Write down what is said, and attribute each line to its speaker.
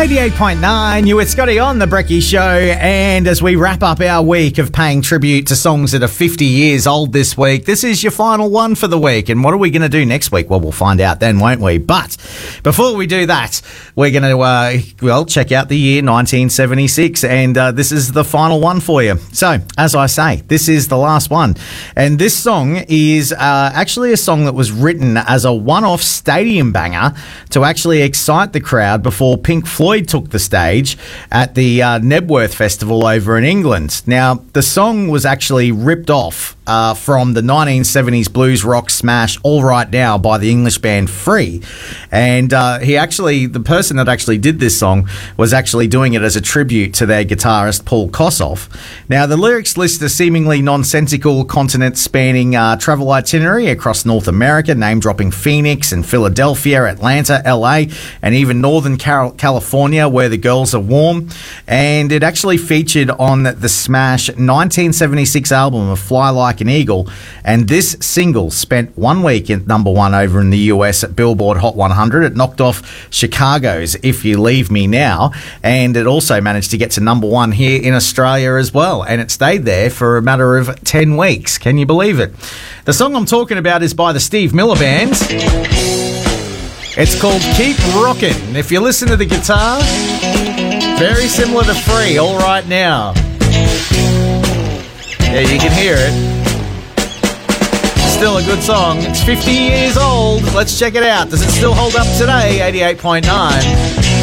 Speaker 1: 88.9, you with Scotty on The Brekkie Show, and as we wrap up our week of paying tribute to songs that are 50 years old this week, this is your final one for the week. And what are we going to do next week? Well, we'll find out then, won't we? But before we do that, we're going to, check out the year 1976, and this is the final one for you. So, as I say, this is the last one. And this song is actually a song that was written as a one-off stadium banger to actually excite the crowd before Pink Floyd took the stage at the Nebworth Festival over in England. Now, the song was actually ripped off from the 1970s blues rock smash All Right Now by the English band Free. And the person that actually did this song was actually doing it as a tribute to their guitarist Paul Kossoff. Now, the lyrics list a seemingly nonsensical continent-spanning travel itinerary across North America, name-dropping Phoenix and Philadelphia, Atlanta, LA, and even Northern California, where the girls are warm. And it actually featured on the smash 1976 album of Fly Like an Eagle, and this single spent 1 week at number one over in the US at Billboard Hot 100. It knocked off Chicago's If You Leave Me Now, and it also managed to get to number one here in Australia as well, and it stayed there for a matter of 10 weeks. Can you believe it? The song I'm talking about is by the Steve Miller Band. It's called Keep Rockin'. If you listen to the guitar, very similar to Free, All Right Now. Yeah, you can hear it. Still a good song. It's 50 years old. Let's check it out. Does it still hold up today? 88.9.